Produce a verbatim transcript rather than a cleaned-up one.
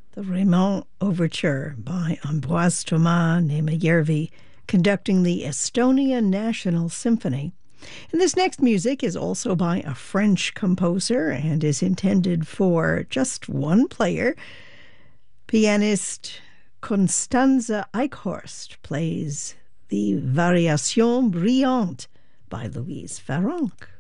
The Raymond Overture by Ambroise Thomas Neymayervi, conducting the Estonia National Symphony. And this next music is also by a French composer and is intended for just one player. Pianist Constanze Eichhorst plays the Variation Brillante by Louise Farrenc.